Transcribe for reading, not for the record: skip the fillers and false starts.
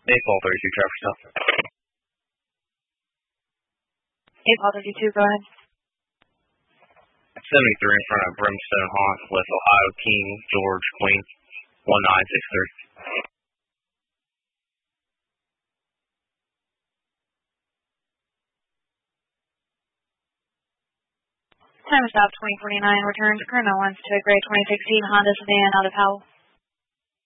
Baseball 32, Trevor Stuff. 8-32, go ahead. 73 in front of Brimstone Hawk with Ohio King, George, Queen, 1963. Time is stop 2049. Returns current wants to a gray 2016 Honda sedan out of Howell.